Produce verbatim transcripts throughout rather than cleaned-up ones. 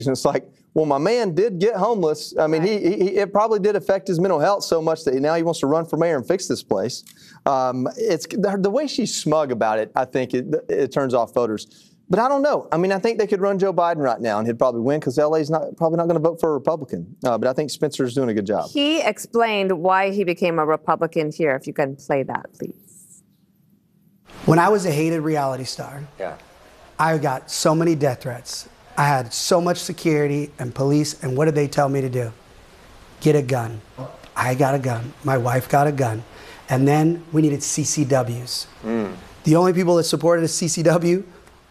It's like, well, my man did get homeless. I mean, right. he, he it probably did affect his mental health so much that now he wants to run for mayor and fix this place. Um, it's the, the way she's smug about it. I think it, it turns off voters. But I don't know. I mean, I think they could run Joe Biden right now and he'd probably win because L A's not probably not going to vote for a Republican. Uh, but I think Spencer's doing a good job. He explained why he became a Republican here. If you can play that, please. When I was a hated reality star, yeah. I got so many death threats. I had so much security and police. And what did they tell me to do? Get a gun. I got a gun. My wife got a gun. And then we needed C C Ws. Mm. The only people that supported a C C W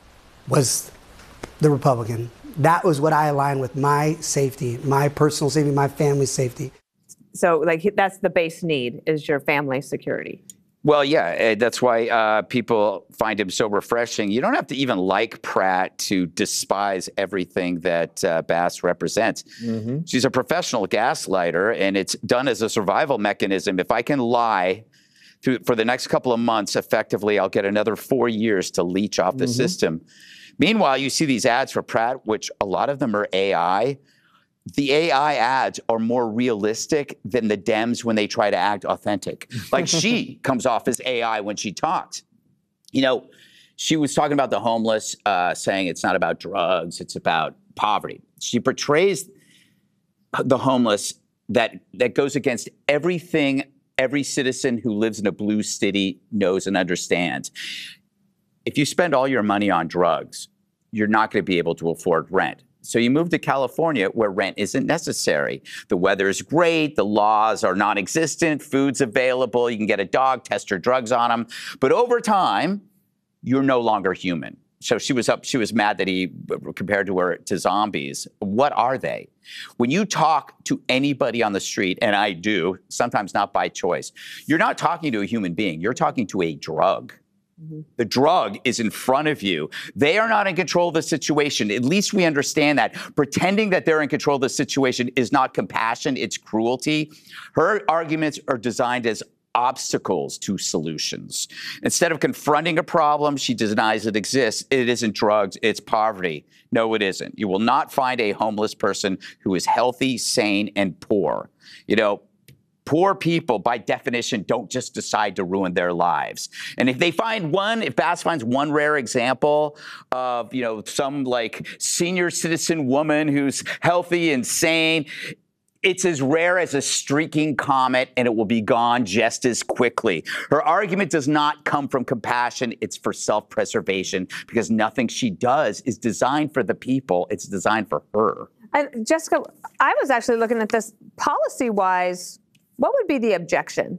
was the Republican. That was what I aligned with, my safety, my personal safety, my family's safety. So like that's the base need, is your family security. Well, yeah, that's why uh, people find him so refreshing. You don't have to even like Pratt to despise everything that uh, Bass represents. Mm-hmm. She's a professional gaslighter, and it's done as a survival mechanism. If I can lie through, for the next couple of months, effectively, I'll get another four years to leech off the mm-hmm. system. Meanwhile, you see these ads for Pratt, which a lot of them are A I. The A I ads are more realistic than the Dems when they try to act authentic. Like she comes off as A I when she talks. You know, she was talking about the homeless, uh, saying it's not about drugs, it's about poverty. She portrays the homeless that, that goes against everything every citizen who lives in a blue city knows and understands. If you spend all your money on drugs, you're not going to be able to afford rent. So you move to California where rent isn't necessary. The weather is great. The laws are non-existent. Food's available. You can get a dog, test your drugs on them. But over time, you're no longer human. So she was up. She was mad that he compared to her to zombies. What are they? When you talk to anybody on the street, and I do, sometimes not by choice, you're not talking to a human being. You're talking to a drug. Mm-hmm. The drug is in front of you. They are not in control of the situation. At least we understand that. Pretending that they're in control of the situation is not compassion, it's cruelty. Her arguments are designed as obstacles to solutions. Instead of confronting a problem, she denies it exists. It isn't drugs, it's poverty. No, it isn't. You will not find a homeless person who is healthy, sane, and poor. You know, poor people, by definition, don't just decide to ruin their lives. And if they find one, if Bass finds one rare example of, you know, some like senior citizen woman who's healthy and sane, it's as rare as a streaking comet, and it will be gone just as quickly. Her argument does not come from compassion. It's for self-preservation, because nothing she does is designed for the people. It's designed for her. And Jessica, I was actually looking at this policy-wise. What would be the objection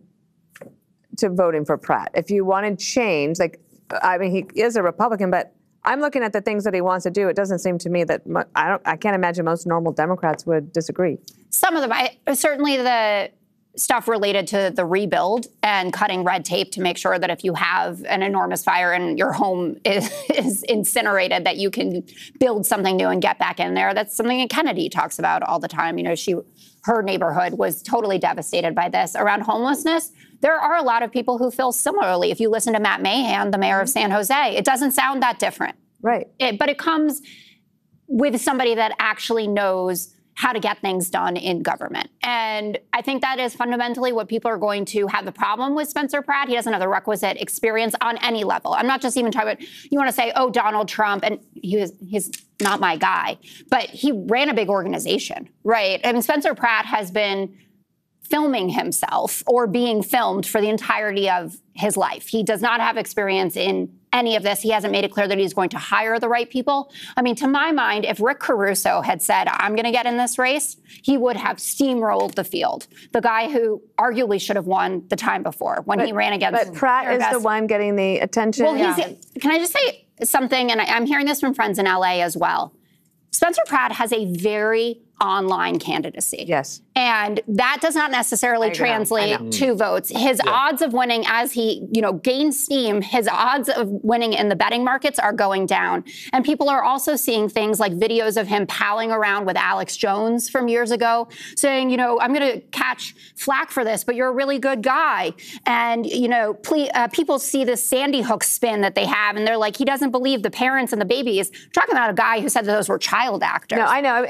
to voting for Pratt? If you wanted change, like, I mean, he is a Republican, but I'm looking at the things that he wants to do. It doesn't seem to me that, I don't, I can't imagine most normal Democrats would disagree. Some of them, I, certainly the stuff related to the rebuild and cutting red tape to make sure that if you have an enormous fire and your home is, is incinerated, that you can build something new and get back in there. That's something that Kennedy talks about all the time. You know, she, her neighborhood was totally devastated by this. Around homelessness, there are a lot of people who feel similarly. If you listen to Matt Mahan, the mayor of San Jose, it doesn't sound that different. Right. It, but it comes with somebody that actually knows how to get things done in government. And I think that is fundamentally what people are going to have the problem with Spencer Pratt. He doesn't have the requisite experience on any level. I'm not just even talking about, you want to say, oh, Donald Trump, and he was, he's not my guy, but he ran a big organization, right? I mean, Spencer Pratt has been filming himself or being filmed for the entirety of his life. He does not have experience in any of this. He hasn't made it clear that he's going to hire the right people. I mean, to my mind, if Rick Caruso had said, I'm going to get in this race, he would have steamrolled the field. The guy who arguably should have won the time before when but, he ran against. But Pratt is best. the one getting the attention. Well, yeah. he's, can I just say something? And I, I'm hearing this from friends in L A as well. Spencer Pratt has a very online candidacy. Yes. And that does not necessarily I know, I translate know. to votes. His odds of winning as he, you know, gains steam, his odds of winning in the betting markets are going down. And people are also seeing things like videos of him palling around with Alex Jones from years ago, saying, you know, I'm going to catch flack for this, but you're a really good guy. And, you know, ple- uh, people see this Sandy Hook spin that they have, and they're like, he doesn't believe the parents and the babies. Talking about a guy who said that those were child actors. No, I know.